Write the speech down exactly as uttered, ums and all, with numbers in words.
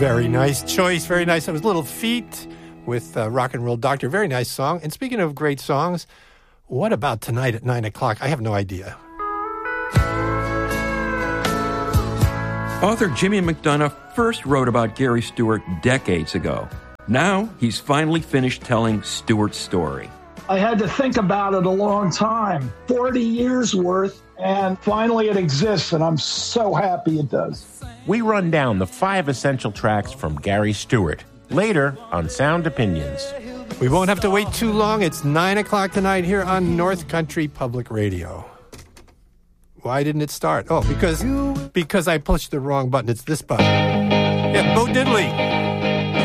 Very nice choice. Very nice. It was Little Feat with uh, Rock and Roll Doctor. Very nice song. And speaking of great songs, what about tonight at nine o'clock? I have no idea. Author Jimmy McDonough first wrote about Gary Stewart decades ago. Now he's finally finished telling Stewart's story. I had to think about it a long time, forty years worth, and finally it exists, and I'm so happy it does. We run down the five essential tracks from Gary Stewart, later on Sound Opinions. We won't have to wait too long. It's nine o'clock tonight here on North Country Public Radio. Why didn't it start? Oh, because because I pushed the wrong button. It's this button. Yeah, Bo Diddley.